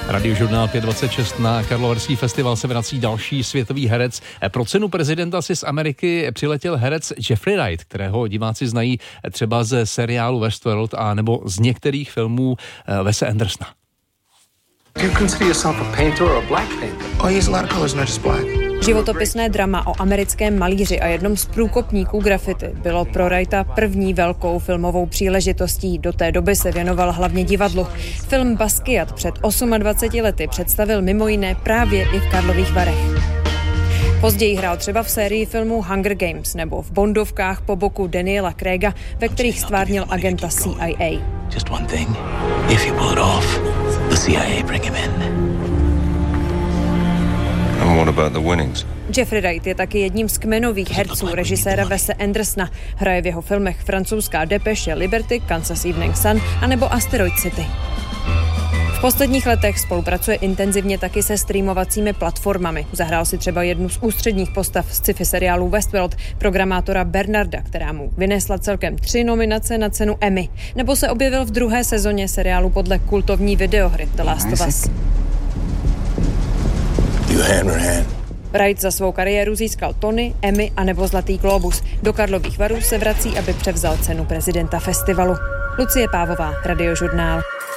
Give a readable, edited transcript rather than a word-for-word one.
Radiožurnál 526 na Karlovarský festival se vrací další světový herec. Pro cenu prezidenta si z Ameriky přiletěl herec Jeffrey Wright, kterého diváci znají třeba ze seriálu Westworld a nebo z některých filmů Wese Andersona. Do you consider yourself a painter or a black painter? Oh, he has a lot of colors, not just black. Životopisné drama o americkém malíři a jednom z průkopníků graffiti bylo pro Wrighta první velkou filmovou příležitostí. Do té doby se věnoval hlavně divadlu. Film Basquiat před 28 lety představil mimo jiné právě i v Karlových Varech. Později hrál třeba v sérii filmů Hunger Games nebo v bondovkách po boku Daniela Craiga, ve kterých stvárnil agenta CIA. Just one thing. If you pull it off, the CIA bring him in. And what about the winnings? Jeffrey Wright je taky jedním z kmenových herců režiséra Wese Andersona. Hraje v jeho filmech francouzská Depeche, Liberty, Kansas Evening Sun anebo Asteroid City. V posledních letech spolupracuje intenzivně taky se streamovacími platformami. Zahrál si třeba jednu z ústředních postav z sci-fi seriálu Westworld, programátora Bernarda, která mu vynesla celkem 3 nominace na cenu Emmy. Nebo se objevil v 2. sezóně seriálu podle kultovní videohry The Last of Us. Wright za svou kariéru získal Tony, Emmy a nebo Zlatý glóbus. Do Karlových Varů se vrací, aby převzal cenu prezidenta festivalu. Lucie Pávová, Radiožurnál.